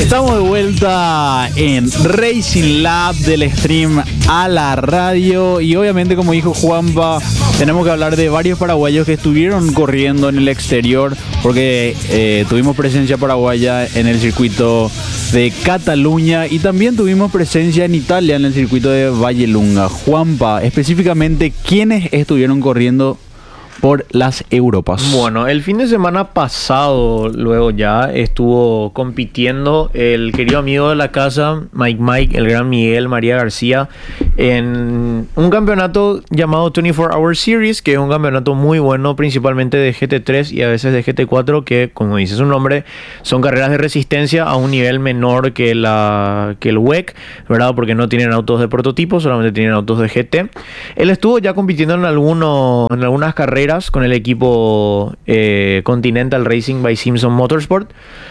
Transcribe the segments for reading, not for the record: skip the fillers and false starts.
Estamos de vuelta en Racing Lab, del stream a la radio, y obviamente, como dijo Juanpa, tenemos que hablar de varios paraguayos que estuvieron corriendo en el exterior, porque tuvimos presencia paraguaya en el circuito de Cataluña y también tuvimos presencia en Italia en el circuito de Vallelunga. Juanpa, específicamente, ¿quiénes estuvieron corriendo por las Europas? Bueno, el fin de semana pasado, luego ya estuvo compitiendo el querido amigo de la casa, Mike, el gran Miguel María García, en un campeonato llamado 24 Hour Series, que es un campeonato muy bueno, principalmente de GT3 y a veces de GT4, que, como dice su nombre, son carreras de resistencia a un nivel menor que el WEC, ¿verdad? Porque no tienen autos de prototipo, solamente tienen autos de GT. Él estuvo ya compitiendo en algunas carreras con el equipo Continental Racing by Simpson Motorsport,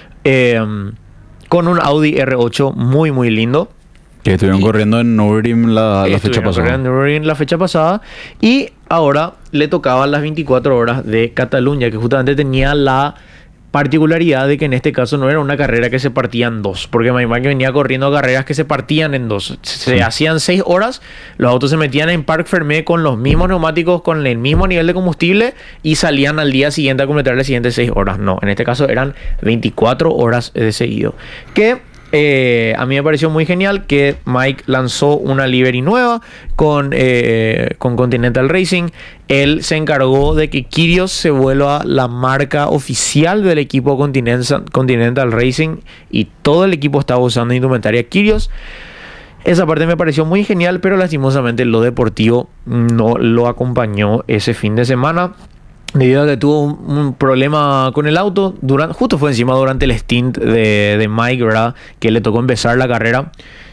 con un Audi R8 muy muy lindo, que estuvieron corriendo en Nürburgring la fecha pasada, y ahora le tocaban las 24 horas de Cataluña, que justamente tenía la particularidad de que en este caso no era una carrera que se partía en dos, porque Mike venía corriendo carreras que se partían en dos. Se hacían 6 horas, los autos se metían en Parc Fermé con los mismos neumáticos, con el mismo nivel de combustible, y salían al día siguiente a completar las siguientes 6 horas. No, en este caso eran 24 horas de seguido. Que a mí me pareció muy genial que Mike lanzó una livery nueva con Continental Racing. Él se encargó de que Kyrios se vuelva la marca oficial del equipo Continental Racing, y todo el equipo estaba usando indumentaria Kyrios. Esa parte me pareció muy genial, pero lastimosamente lo deportivo no lo acompañó ese fin de semana, debido a que tuvo un problema con el auto. Justo fue encima durante el stint de Mike, ¿verdad? Que le tocó empezar la carrera.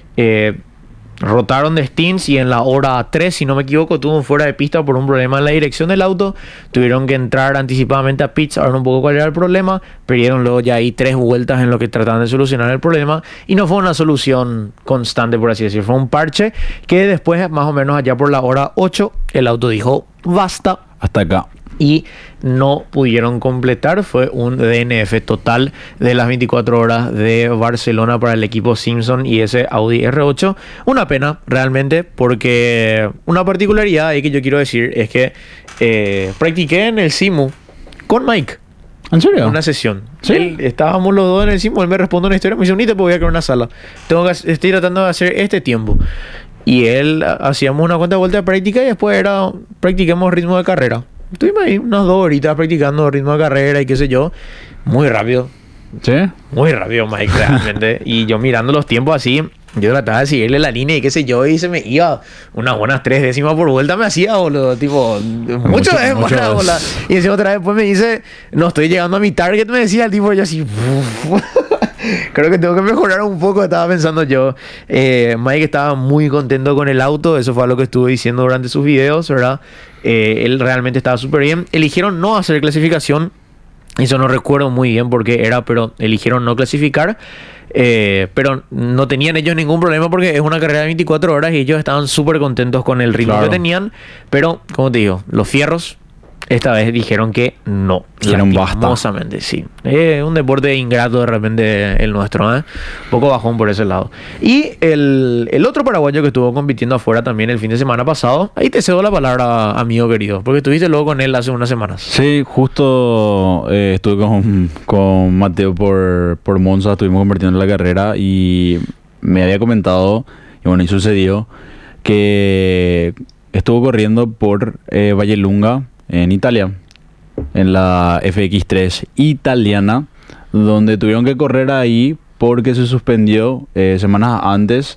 Rotaron de stints y en la hora 3, si no me equivoco, tuvo un fuera de pista por un problema en la dirección del auto. Tuvieron que entrar anticipadamente a pits a ver un poco cuál era el problema. Perdieron luego ya ahí 3 vueltas en lo que trataban de solucionar el problema. Y no fue una solución constante, por así decirlo. Fue un parche que después, más o menos allá por la hora 8, el auto dijo basta. Hasta acá. Y no pudieron completar. Fue un DNF total de las 24 horas de Barcelona para el equipo Simpson y ese Audi R8. Una pena realmente, porque una particularidad ahí que yo quiero decir es que practiqué en el Simu con Mike. ¿En serio? Una sesión. ¿Sí? Estábamos los dos en el Simu. Él me responde una historia, me dice: unite, voy a crear una sala. Estoy tratando de hacer este tiempo. Y él, hacíamos una cuanta de vuelta de práctica y después practiquemos ritmo de carrera. Estuvimos ahí unas 2 horitas practicando ritmo de carrera y qué sé yo. Muy rápido. ¿Sí? Muy rápido, Mike, realmente. Y yo mirando los tiempos así, yo trataba de seguirle la línea y qué sé yo, y se me iba unas buenas 3 décimas por vuelta, me hacía, boludo. Tipo, mucho bola. Y encima otra vez después me dice: no estoy llegando a mi target, me decía el tipo. Yo así... Creo que tengo que mejorar un poco, estaba pensando yo. Mike estaba muy contento con el auto. Eso fue lo que estuve diciendo durante sus videos, ¿verdad? Él realmente estaba súper bien. Eligieron no hacer clasificación. Eso no recuerdo muy bien por qué era, pero eligieron no clasificar. Pero no tenían ellos ningún problema, porque es una carrera de 24 horas y ellos estaban súper contentos con el ritmo que tenían. Pero, como te digo, los fierros esta vez dijeron que no. Dijeron basta. Sí. Un deporte ingrato de repente el nuestro, Un poco bajón por ese lado. Y el otro paraguayo que estuvo compitiendo afuera también el fin de semana pasado, ahí te cedo la palabra, amigo querido, porque estuviste luego con él hace unas semanas. Sí, justo estuve con Mateo por Monza, estuvimos convirtiendo en la carrera y me había comentado, y bueno, y sucedió, que estuvo corriendo por Vallelunga en Italia, en la FX3 italiana, donde tuvieron que correr ahí porque se suspendió semanas antes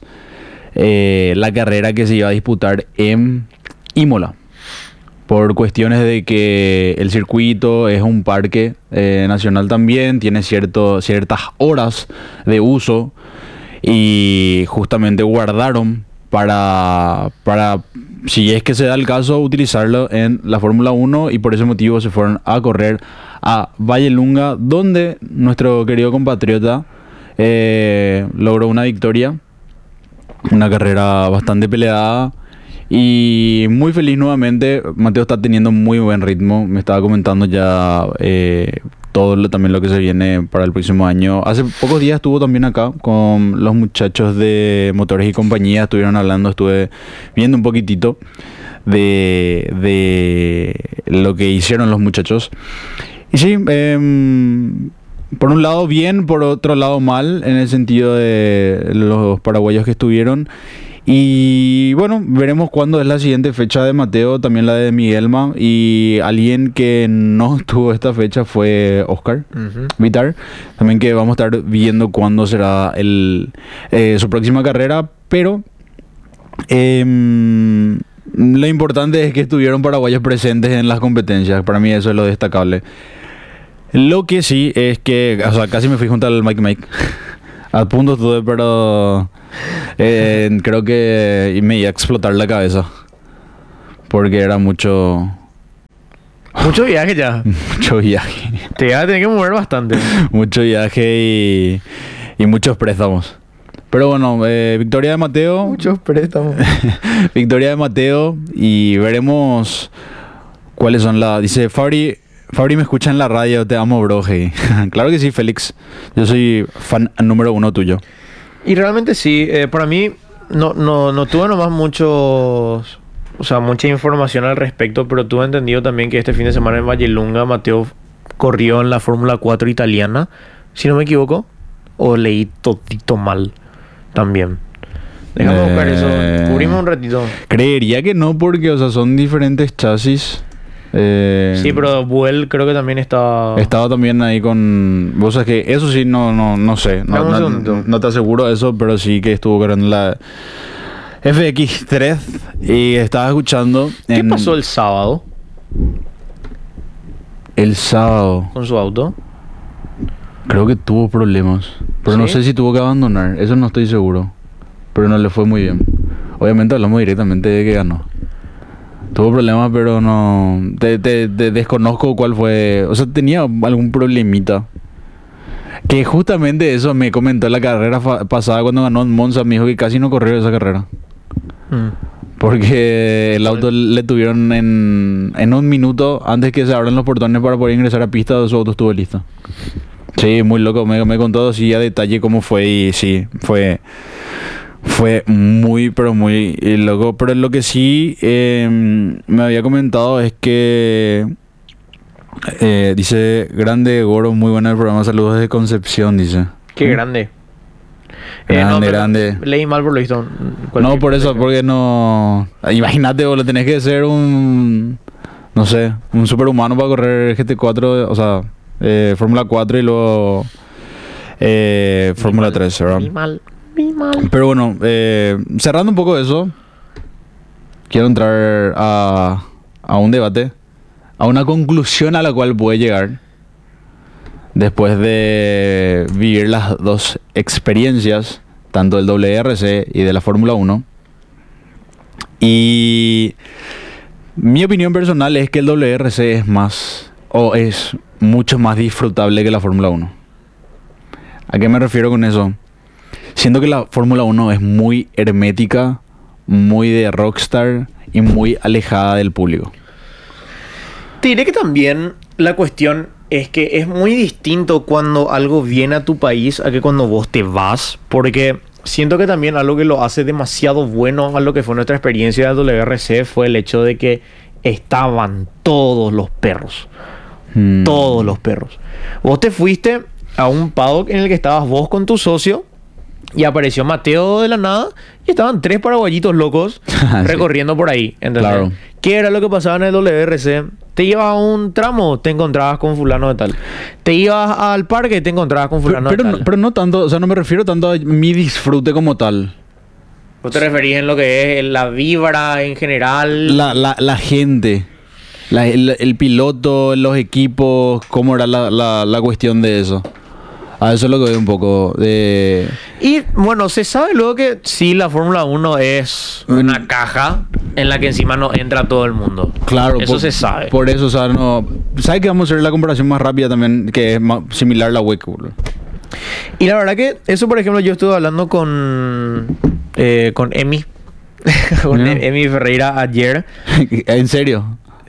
la carrera que se iba a disputar en Imola, por cuestiones de que el circuito es un parque nacional también, tiene ciertas horas de uso, y justamente guardaron para si es que se da el caso, utilizarlo en la Fórmula 1, y por ese motivo se fueron a correr a Vallelunga, donde nuestro querido compatriota logró una victoria, una carrera bastante peleada y muy feliz nuevamente. Mateo está teniendo muy buen ritmo, me estaba comentando ya todo también lo que se viene para el próximo año. Hace pocos días estuvo también acá con los muchachos de Motores y Compañía, estuvieron hablando, estuve viendo un poquitito de lo que hicieron los muchachos. Y sí, por un lado bien, por otro lado mal, en el sentido de los paraguayos que estuvieron. Y bueno, veremos cuándo es la siguiente fecha de Mateo, también la de Miguelma. Y alguien que no estuvo esta fecha fue Oscar Vitar. También que vamos a estar viendo cuándo será su próxima carrera. Pero lo importante es que estuvieron paraguayos presentes en las competencias. Para mí eso es lo destacable. Lo que sí es que, o sea, casi me fui junto al Mike. A punto estuve, pero creo que me iba a explotar la cabeza. Porque era mucho viaje ya. Mucho viaje. Te iba a tener que mover bastante. Mucho viaje y muchos préstamos. Pero bueno, victoria de Mateo. Muchos préstamos. Victoria de Mateo y veremos cuáles son las... Dice Fabri, me escucha en la radio, te amo, bro. Hey. Claro que sí, Félix. Yo soy fan número 1 tuyo. Y realmente sí, para mí no tuve nomás mucha información al respecto, pero tuve entendido también que este fin de semana en Vallelunga Mateo corrió en la Fórmula 4 italiana, si no me equivoco, o leí todito mal también. Déjame buscar eso, cubrimos un ratito. Creería que no, porque o sea, son diferentes chasis. Sí, pero Buell creo que también estaba también ahí con... Vos sabés que eso sí no sé. No te aseguro eso, pero sí que estuvo corriendo la FX3 y estaba escuchando... ¿Qué pasó el sábado? El sábado. ¿Con su auto? Creo que tuvo problemas. Pero ¿sí? No sé si tuvo que abandonar. Eso no estoy seguro. Pero no le fue muy bien. Obviamente hablamos directamente de que ganó. Tuvo problemas, pero no... Te desconozco cuál fue... O sea, tenía algún problemita. Que justamente eso me comentó en la carrera pasada cuando ganó en Monza. Me dijo que casi no corrió esa carrera. Porque el auto le tuvieron en un minuto antes que se abran los portones para poder ingresar a pista. Su auto estuvo listo. Sí, muy loco. Me contó así a detalle cómo fue y sí, fue muy, pero muy loco. Pero lo que sí me había comentado es que dice, grande Goro, muy bueno el programa, saludos desde Concepción, dice. Qué grande. Grande. Leí mal por lo visto. No, por eso, porque no... Imagínate, vos le tenés que ser un superhumano para correr GT4, o sea, Fórmula 4 y luego Fórmula 3, ¿verdad? Muy mal. Pero bueno, cerrando un poco eso, quiero entrar a un debate, a una conclusión a la cual puede llegar después de vivir las dos experiencias, tanto del WRC y de la Fórmula 1. Y mi opinión personal es que el WRC es mucho más disfrutable que la Fórmula 1. ¿A qué me refiero con eso? Siento que la Fórmula 1 es muy hermética, muy de rockstar y muy alejada del público. Te diré que también la cuestión es que es muy distinto cuando algo viene a tu país a que cuando vos te vas, porque siento que también algo que lo hace demasiado bueno a lo que fue nuestra experiencia del WRC fue el hecho de que estaban todos los perros. Todos los perros. Vos te fuiste a un paddock en el que estabas vos con tu socio y apareció Mateo de la nada y estaban 3 paraguayitos locos recorriendo por ahí. ¿Entendés? Claro. ¿Qué era lo que pasaba en el WRC? Te ibas a un tramo, te encontrabas con fulano de tal. Te ibas al parque, te encontrabas con fulano de tal. Pero no tanto, o sea, no me refiero tanto a mi disfrute como tal. ¿Vos te referís en lo que es la vibra en general? La gente, el piloto, los equipos, cómo era la cuestión de eso. A eso es lo que veo un poco de... Y bueno, se sabe luego que sí, la Fórmula 1 es una caja en la que encima no entra todo el mundo. Claro. Eso se sabe. Por eso, o sea, no... ¿Sabes que vamos a hacer la comparación más rápida también? Que es más similar a la WEC, boludo. Y la verdad que eso, por ejemplo, yo estuve hablando con Emi. Con Emi Ferreira ayer. ¿En serio?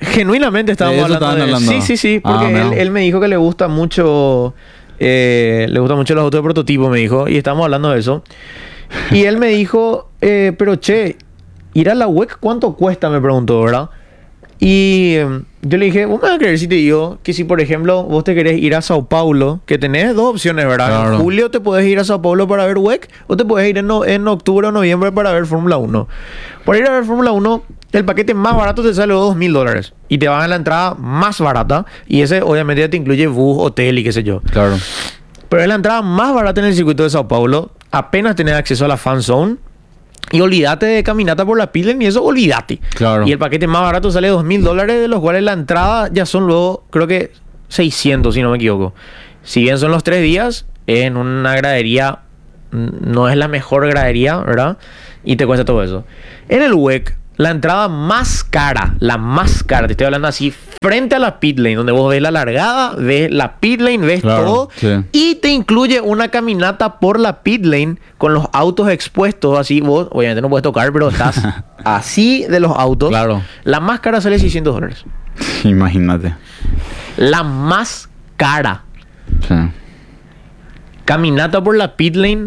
Genuinamente estábamos hablando. Sí, porque él me dijo que le gusta mucho los autos de prototipo, me dijo, y estábamos hablando de eso. Y él me dijo, pero che, ir a la WEC, ¿cuánto cuesta? Me preguntó, ¿verdad? Y yo le dije, vos me vas a creer si te digo que si, por ejemplo, vos te querés ir a Sao Paulo, que tenés dos opciones, ¿verdad? Claro. En julio te podés ir a Sao Paulo para ver WEC, o te podés ir en octubre o noviembre para ver Fórmula 1. Para ir a ver Fórmula 1, el paquete más barato te sale $2,000 y te van a la entrada más barata, y ese obviamente ya te incluye bus, hotel y qué sé yo. Claro. Pero es la entrada más barata en el circuito de Sao Paulo, apenas tenés acceso a la fan zone. Y olvídate de caminata por la pit lane y eso, olvídate. Claro. Y el paquete más barato sale $2,000, de los cuales la entrada ya son luego, creo que 600, si no me equivoco. Si bien son los 3 días, en una gradería, no es la mejor gradería, ¿verdad? Y te cuesta todo eso. En el WEC, la entrada más cara, te estoy hablando así, frente a la pit lane, donde vos ves la largada, ves la pit lane, ves todo, sí. y te incluye una caminata por la pit lane con los autos expuestos, así vos, obviamente no puedes tocar, pero estás así de los autos. Claro. La más cara sale $600. Imagínate. La más cara. Sí. Caminata por la pit lane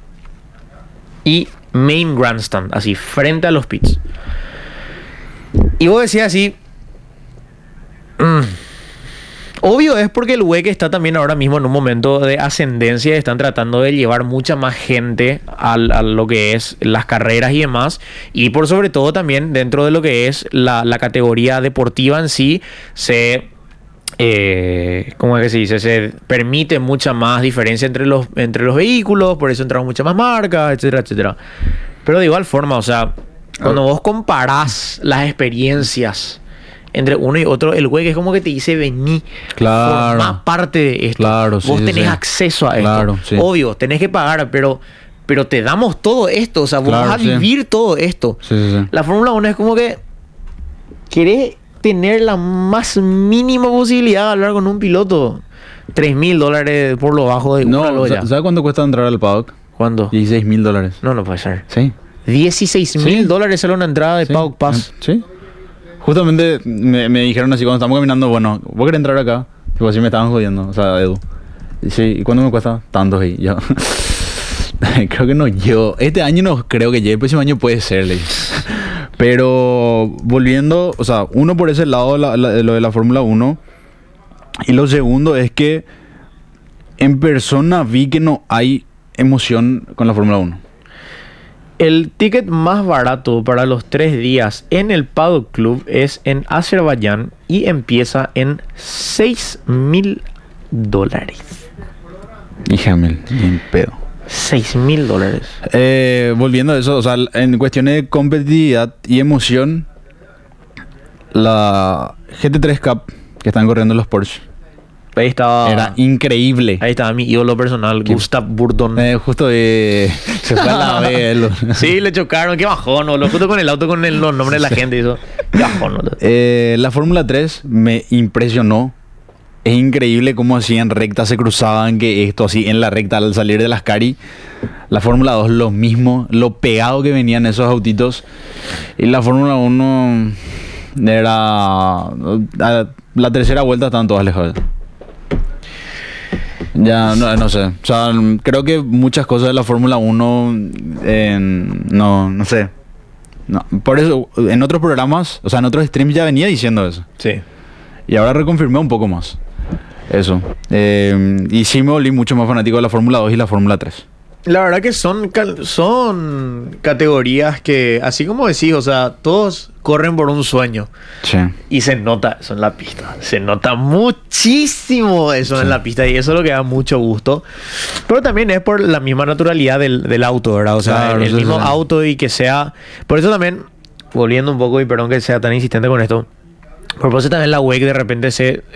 y main grandstand, así, frente a los pits. Y vos decías así, obvio es porque el WEC está también ahora mismo en un momento de ascendencia y están tratando de llevar mucha más gente a lo que es las carreras y demás, y por sobre todo también dentro de lo que es la categoría deportiva en sí, ¿cómo es que se dice? Se permite mucha más diferencia entre los vehículos, por eso entraron muchas más marcas, etcétera, etcétera. Pero de igual forma, o sea, cuando vos comparás las experiencias entre uno y otro, el WEC es como que te dice, vení, Claro. formá parte de esto. Claro, sí, vos sí, tenés sí. acceso a Claro, esto. sí. Obvio, tenés que pagar, pero te damos todo esto. O sea, vos Claro, vas a sí. vivir todo esto. Sí, sí, sí. La Fórmula 1 es como que querés tener la más mínima posibilidad de hablar con un piloto. $3,000 por lo bajo de una No, loya. ¿sabes cuánto cuesta entrar al paddock? ¿Cuándo? $16,000. No puede ser. Sí. $16,000 sale una entrada de Sí. Paddock Pass. Sí. Justamente me dijeron así cuando estamos caminando, bueno, ¿vos querés entrar acá? Tipo así me estaban jodiendo, o sea, Edu. Y sí, ¿y cuánto me cuesta? Tantos ahí. Yo creo que no llego. Este año no creo que llegue, el próximo año puede ser, le dije. Pero volviendo, o sea, uno por ese lado, lo de la Fórmula 1. Y lo segundo es que en persona vi que no hay emoción con la Fórmula 1. El ticket más barato para los 3 días en el Paddock Club es en Azerbaiyán y empieza en $6,000. Híjame, bien pedo. $6,000. Volviendo a eso, o sea, en cuestiones de competitividad y emoción, la GT3 Cup que están corriendo los Porsche Ahí estaba. era increíble. Ahí estaba mi ídolo personal, Gustav Burton. Justo se fue a la vez. Sí, le chocaron, qué bajón, boludo. Justo con el auto con los nombres de la gente y eso. Qué bajón, boludo. La Fórmula 3 me impresionó. Es increíble cómo así en recta se cruzaban, que esto así en la recta al salir de las Cari. La Fórmula 2 lo mismo, lo pegado que venían esos autitos. Y la Fórmula 1 era... La tercera vuelta estaban todas alejadas. Ya, no sé. O sea, creo que muchas cosas de la Fórmula 1 no sé. No, por eso, en otros programas, o sea, en otros streams ya venía diciendo eso. Sí. Y ahora reconfirmé un poco más. Eso. Y sí me volví mucho más fanático de la Fórmula 2 y la Fórmula 3. La verdad que son categorías que, así como decís, o sea, todos corren por un sueño. Sí. Y se nota eso en la pista. Se nota muchísimo eso en la pista. Y eso es lo que da mucho gusto. Pero también es por la misma naturalidad del auto, ¿verdad? O sea, Claro, el sí, mismo sí. auto y que sea... Por eso también, volviendo un poco, y perdón que sea tan insistente con esto, por eso también la WEC de repente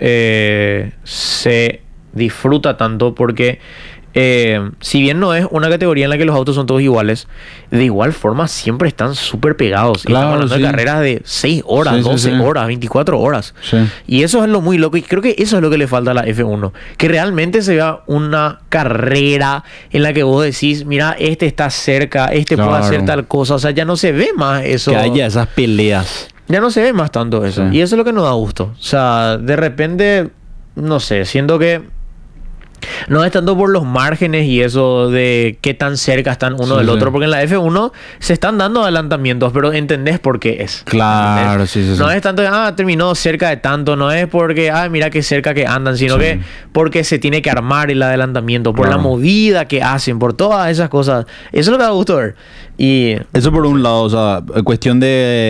se disfruta tanto porque... si bien no es una categoría en la que los autos son todos iguales, de igual forma siempre están súper pegados. Claro, Estamos hablando sí. de carreras de 6 horas, Sí, sí, 12 sí. horas, 24 horas. Sí. Y eso es lo muy loco. Y creo que eso es lo que le falta a la F1. Que realmente se vea una carrera en la que vos decís, mira, este está cerca, este puede Claro. hacer tal cosa. O sea, ya no se ve más eso. Que haya esas peleas. Ya no se ve más tanto eso. Sí. Y eso es lo que nos da gusto. O sea, de repente, no sé, siento que no es tanto por los márgenes y eso de qué tan cerca están uno del otro, porque en la F1 se están dando adelantamientos, pero entendés por qué es. Claro, sí. No es tanto, terminó cerca de tanto, no es porque, mira qué cerca que andan, sino que porque se tiene que armar el adelantamiento, por la movida que hacen, por todas esas cosas. Eso es lo que da gusto ver. Y eso por un lado, o sea, cuestión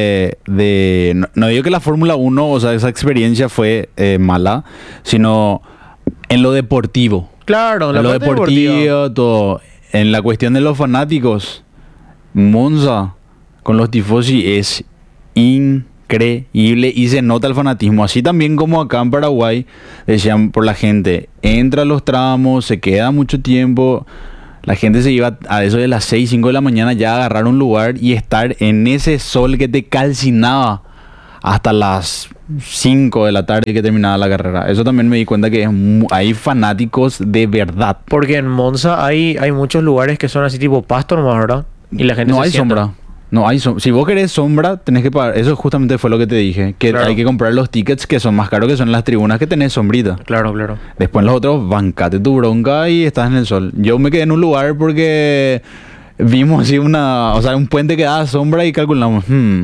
no digo que la Fórmula 1, o sea, esa experiencia fue mala, sino en lo deportivo. Claro, en lo deportivo, todo. En la cuestión de los fanáticos, Monza con los tifosi es increíble y se nota el fanatismo. Así también como acá en Paraguay, decían por la gente, entra a los tramos, se queda mucho tiempo. La gente se iba a eso de las 6, 5 de la mañana ya a agarrar un lugar y estar en ese sol que te calcinaba hasta las 5 de la tarde que terminaba la carrera. Eso también me di cuenta que hay fanáticos de verdad. Porque en Monza hay muchos lugares que son así tipo pasto nomás, ¿verdad? Y la gente no hay sienta. sombra. No hay si vos querés sombra, tenés que pagar. Eso justamente fue lo que te dije. Que hay que comprar los tickets que son más caros, que son las tribunas que tenés sombrita. Claro. Después los otros, bancate tu bronca y estás en el sol. Yo me quedé en un lugar porque vimos así un puente que daba sombra y calculamos,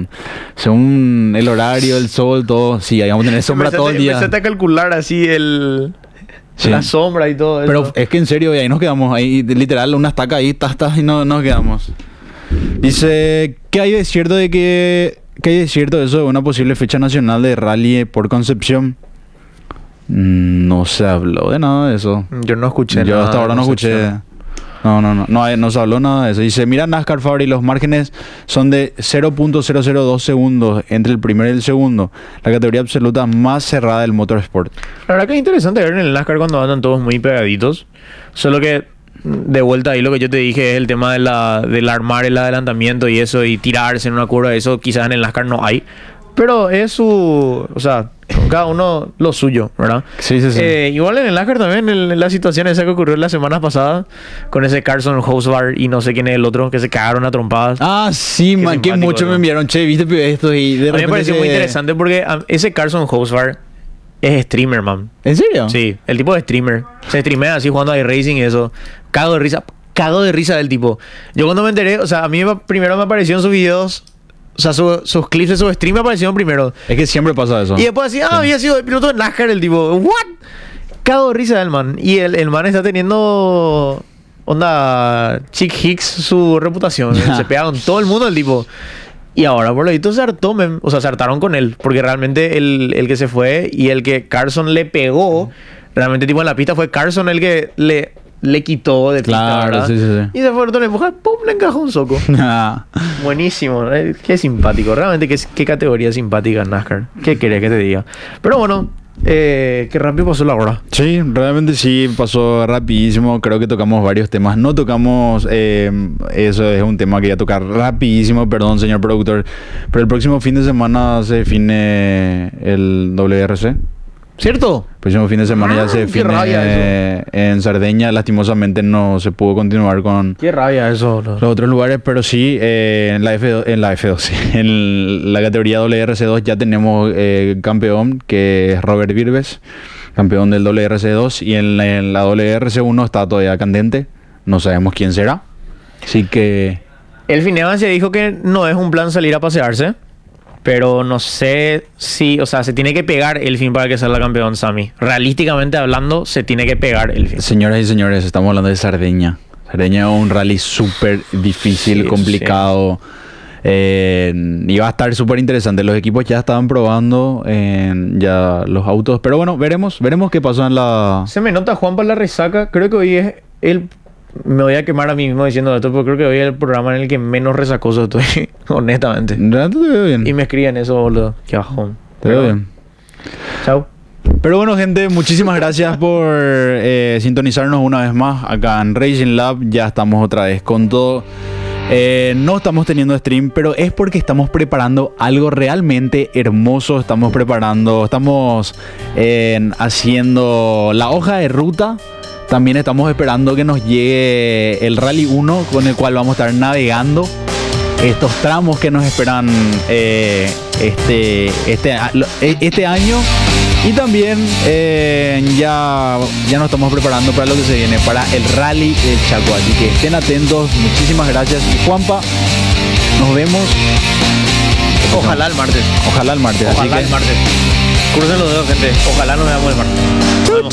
según el horario, el sol, todo, sí, ahí vamos a tener sombra todo el día. Empezaste a calcular así la sombra y todo eso. Pero es que en serio, ahí nos quedamos, ahí literal, una estaca ahí, y no nos quedamos. Dice, ¿qué hay de cierto ¿qué hay de cierto eso de una posible fecha nacional de rally por Concepción? No se habló de nada de eso. Yo no escuché Yo nada hasta ahora no escuché. No se habló nada de eso. Dice, mira NASCAR Fabri, los márgenes son de 0.002 segundos entre el primero y el segundo. La categoría absoluta más cerrada del motorsport. La verdad que es interesante ver en el NASCAR cuando andan todos muy pegaditos. Solo que, de vuelta ahí lo que yo te dije es el tema del armar el adelantamiento y eso, y tirarse en una curva. Eso quizás en el NASCAR no hay. Pero es o sea, cada uno lo suyo, ¿verdad? Sí. Igual en el NASCAR también, en la situación esa que ocurrió la semana pasada, con ese Carson Hocevar y no sé quién es el otro, que se cagaron a trompadas. Ah, sí, man, que mucho me enviaron, che, viste esto y de repente... A mí me pareció muy interesante porque ese Carson Hocevar es streamer, man. ¿En serio? Sí, el tipo de streamer. Se streamea así jugando a iRacing y eso. Cago de risa del tipo. Yo cuando me enteré, o sea, a mí primero me aparecieron sus videos. O sea, sus clips de su stream me aparecieron primero. Es que siempre pasa eso. Y después así, había sido el piloto de NASCAR el tipo. ¿What? Cago de risa del man. Y el man está teniendo... Onda... Chick Hicks su reputación. Se pega con todo el mundo el tipo. Y ahora por lo visto se hartaron con él. Porque realmente el que se fue y el que Carson le pegó... Realmente tipo en la pista fue Carson el que le quitó de pista, ¿verdad? Sí. Y se fue a empujar, ¡pum! Le encajó un soco. Buenísimo. Qué simpático. Realmente qué categoría simpática en NASCAR. ¿Qué querés que te diga? Pero bueno, qué rápido pasó la hora. Sí, realmente sí, pasó rapidísimo. Creo que tocamos varios temas. No tocamos... eso es un tema que iba a tocar rapidísimo. Perdón, señor productor. Pero el próximo fin de semana se define el WRC. ¿Cierto? El próximo fin de semana ya se define en Cerdeña. Lastimosamente no se pudo continuar con... Qué rabia eso, ¿no? Los otros lugares, pero sí, en la F2, sí. En la categoría WRC2 ya tenemos campeón, que es Robert Virbes, campeón del WRC2. Y en la WRC1 está todavía candente. No sabemos quién será. Así que... El fin de semana se dijo que no es un plan salir a pasearse. Pero no sé si... O sea, se tiene que pegar el fin para que salga campeón Sami. Realísticamente hablando, se tiene que pegar el fin. Señoras y señores, estamos hablando de Cerdeña. Cerdeña es un rally súper difícil, complicado. Sí. Y va a estar súper interesante. Los equipos ya estaban probando ya los autos. Pero bueno, veremos qué pasó en la... Se me nota Juan para la resaca. Creo que hoy es el... Me voy a quemar a mí mismo diciendo esto, porque creo que hoy es el programa en el que menos resacoso estoy, honestamente. No, te veo bien. Y me escriben eso, boludo. Qué bajón. Te veo bien. Chao. Pero bueno, gente, muchísimas gracias por sintonizarnos una vez más acá en Racing Lab. Ya estamos otra vez con todo. No estamos teniendo stream, pero es porque estamos preparando algo realmente hermoso. Estamos haciendo la hoja de ruta. También estamos esperando que nos llegue el Rally 1 con el cual vamos a estar navegando. estos tramos que nos esperan este año. Y también ya nos estamos preparando para lo que se viene, para el Rally del Chaco. Así que estén atentos. Muchísimas gracias. Y Juanpa, nos vemos. Ojalá el martes. Ojalá el martes. Ojalá el martes. Crucen los dedos, gente. Ojalá nos veamos el martes. Nos vemos.